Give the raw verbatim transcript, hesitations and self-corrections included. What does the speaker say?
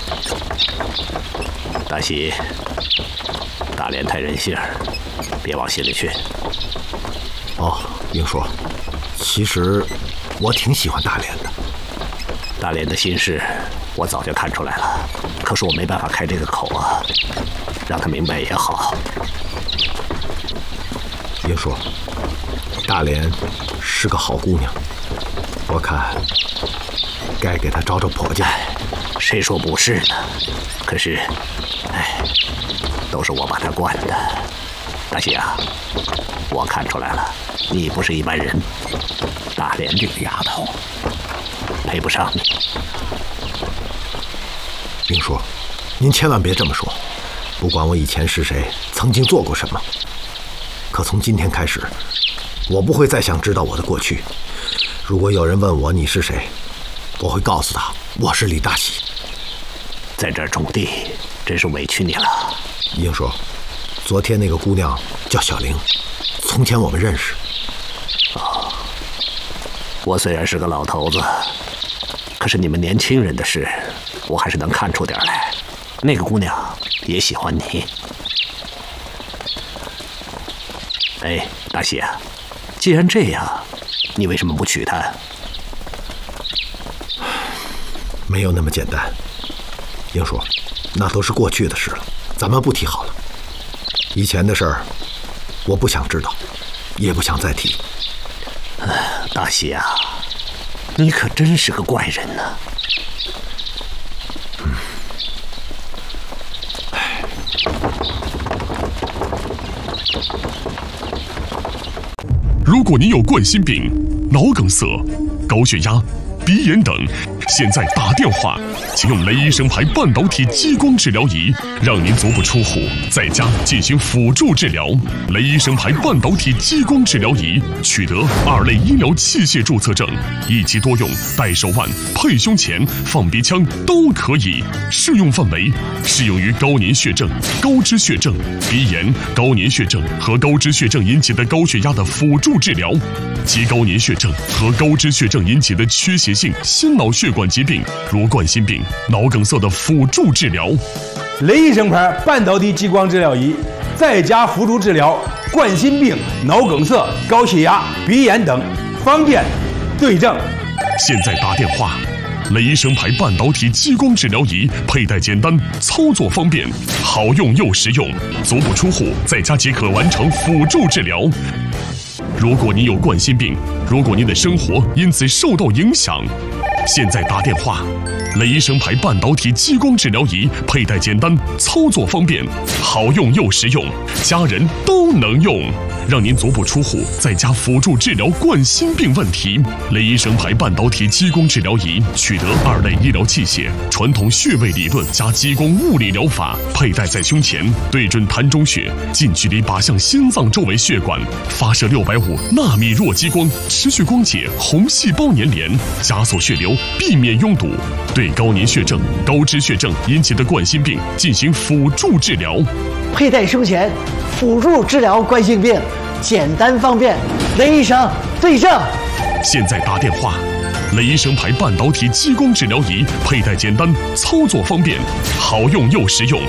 大喜，大连太任性，别往心里去。 哦，英叔，其实我挺喜欢大连的。 大连的心事我早就看出来了，可是我没办法开这个口啊，让他明白也好。 英叔，大连是个好姑娘，我看该给她找找婆家。 谁说不是呢？可是，哎，都是我把她惯的。大喜啊，我看出来了，你不是一般人。大连这个丫头，配不上你。 英叔，您千万别这么说。不管我以前是谁，曾经做过什么，可从今天开始，我不会再想知道我的过去。如果有人问我你是谁，我会告诉他我是李大喜。 在这儿种地，真是委屈你了。 英叔，昨天那个姑娘叫小玲，从前我们认识。 哦，我虽然是个老头子，可是你们年轻人的事，我还是能看出点来。那个姑娘也喜欢你。哎，大喜啊，既然这样，你为什么不娶她？ 没有那么简单。英叔，那都是过去的事了，咱们不提好了。以前的事儿，我不想知道，也不想再提。 大喜啊，你可真是个怪人呢。 嗯， 如果您有冠心病、脑梗塞、高血压、鼻炎等，现在打电话，请用雷医生牌半导体激光治疗仪，让您足不出户，在家进行辅助治疗。雷医生牌半导体激光治疗仪取得二类医疗器械注册证，一机多用，戴手腕、配胸前、放鼻腔都可以。适用范围适用于高粘血症、高脂血症、鼻炎、高粘血症和高脂血症引起的高血压的辅助治疗，及高粘血症和高脂血症引起的缺血性心脑血管疾病，如冠心病、脑梗塞的辅助治疗。 雷医生牌半导体激光治疗仪，在家辅助治疗冠心病、脑梗塞、高血压、鼻炎等，方便对症。 现在打电话。雷医生牌半导体激光治疗仪佩戴简单，操作方便，好用又实用，足不出户，在家即可完成辅助治疗。如果您有冠心病，如果您的生活因此受到影响，现在打电话。雷医生牌半导体激光治疗仪佩戴简单，操作方便，好用又实用，家人都能用，让您足不出户，在家辅助治疗冠心病问题。雷医生牌半导体激光治疗仪取得二类医疗器械，传统穴位理论加激光物理疗法，佩戴在胸前，对准膻中穴，近距离靶向心脏周围血管，发射六百五纳米弱激光，持续光解红细胞粘连，加速血流，避免拥堵，对高粘血症、高脂血症引起的冠心病进行辅助治疗。 佩戴胸前，辅助治疗冠心病，简单方便。雷医生对症。 现在打电话。雷医生牌半导体激光治疗仪佩戴简单，操作方便，好用又实用，